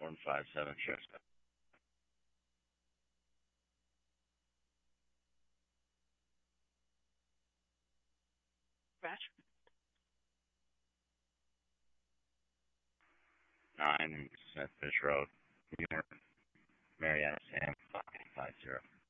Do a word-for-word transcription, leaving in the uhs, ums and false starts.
one five seven six. Scratch. Nine Smithfish Road, New York, Marietta, Sam five eight five zero.